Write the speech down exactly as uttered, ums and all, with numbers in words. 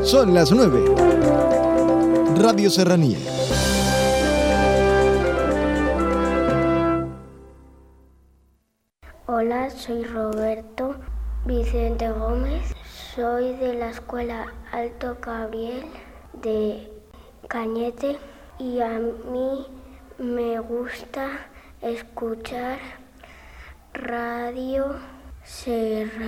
Son las nueve. Radio Serranía. Hola, soy Roberto Vicente Gómez. Soy de la Escuela Alto Gabriel de Cañete y a mí me gusta escuchar Radio Serranía.